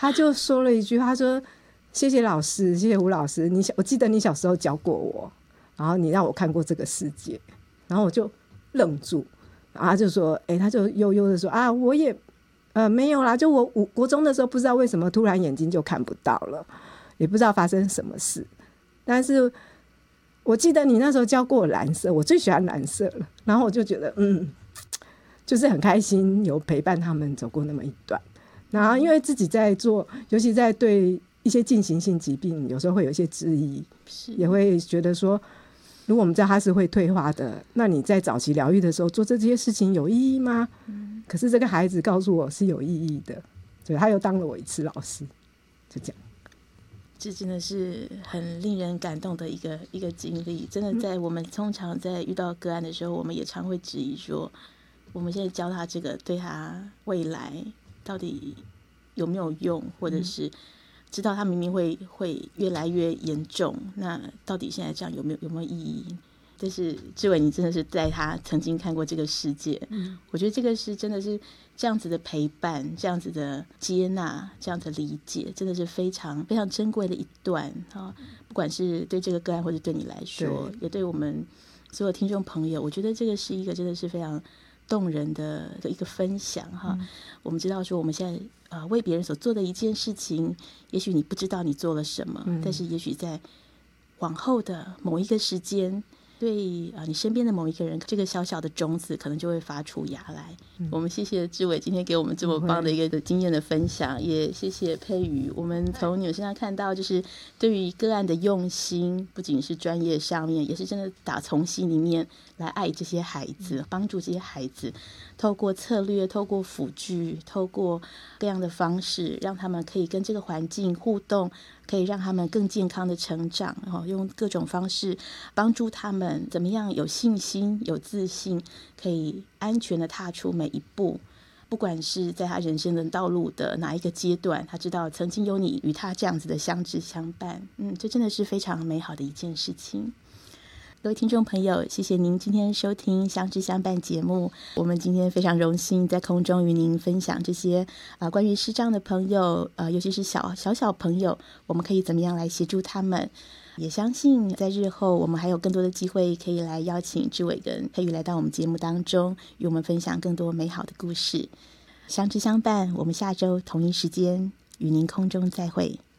他就说了一句，他说谢谢老师，谢谢吴老师，我记得你小时候教过我，然后你让我看过这个世界。然后我就愣住，然后他就说他就悠悠的说啊，我也没有啦，就我国中的时候不知道为什么突然眼睛就看不到了，也不知道发生什么事，但是我记得你那时候教过我蓝色，我最喜欢蓝色了。然后我就觉得就是很开心有陪伴他们走过那么一段。然后因为自己在做，尤其在对一些进行性疾病有时候会有一些质疑，也会觉得说如果我们知道它是会退化的，那你在早期疗愈的时候做这些事情有意义吗？可是这个孩子告诉我是有意义的，所以他又当了我一次老师，就这样。 这真的是很令人感动的一个经历。真的在我们通常在遇到个案的时候，我们也常会质疑说，我们现在教他这个对他未来到底有没有用，或者是知道他明明会越来越严重，那到底现在这样有没有意义？但是志伟，你真的是在他曾经看过这个世界，我觉得这个是真的是这样子的陪伴，这样子的接纳，这样子的理解，真的是非常非常珍贵的一段不管是对这个个案，或者对你来说，也对我们所有听众朋友，我觉得这个是一个真的是非常动人的一个分享我们知道说我们现在为别人所做的一件事情，也许你不知道你做了什么，但是也许在往后的某一个时间，对你身边的某一个人，这个小小的种子可能就会发出芽来。我们谢谢志伟今天给我们这么棒的一个经验的分享，也谢谢佩瑜。我们从你们身上看到，就是对于个案的用心，不仅是专业上面，也是真的打从心里面来爱这些孩子，帮助这些孩子，透过策略，透过辅具，透过各样的方式，让他们可以跟这个环境互动，可以让他们更健康的成长，然后用各种方式帮助他们怎么样有信心、有自信，可以安全的踏出每一步。不管是在他人生的道路的哪一个阶段，他知道曾经有你与他这样子的相知相伴，这真的是非常美好的一件事情。各位听众朋友，谢谢您今天收听相知相伴节目。我们今天非常荣幸在空中与您分享这些关于视障的朋友，尤其是小朋友，我们可以怎么样来协助他们。也相信在日后我们还有更多的机会可以来邀请志伟跟佩瑜来到我们节目当中，与我们分享更多美好的故事。相知相伴，我们下周同一时间与您空中再会。